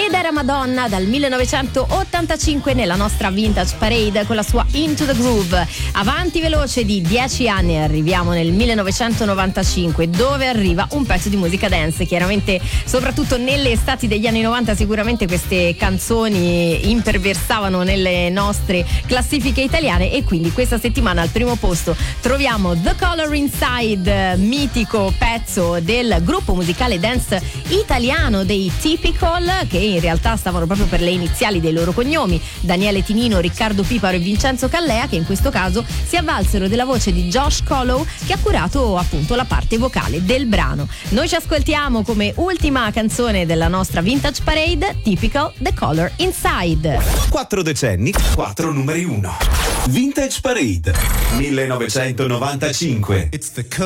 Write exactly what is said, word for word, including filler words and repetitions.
ed era Madonna dal millenovecentottantacinque nella nostra Vintage Parade con la sua Into the Groove. Avanti veloce di dieci anni e arriviamo nel millenovecentonovantacinque, dove arriva un pezzo di musica dance. Chiaramente soprattutto nelle estati degli anni novanta sicuramente queste canzoni imperversavano nelle nostre classifiche italiane, e quindi questa settimana al primo posto troviamo The Color Inside, mitico pezzo del gruppo musicale dance italiano dei Typical, che in realtà stavano proprio per le iniziali dei loro cognomi, Daniele Tinino, Riccardo Piparo e Vincenzo Callea, che in questo caso si avvalsero della voce di Josh Colow, che ha curato appunto la parte vocale del brano. Noi ci ascoltiamo come ultima canzone della nostra Vintage Parade Typical, The Color Inside. Quattro decenni, quattro numeri uno. Vintage Parade millenovecentonovantacinque. It's the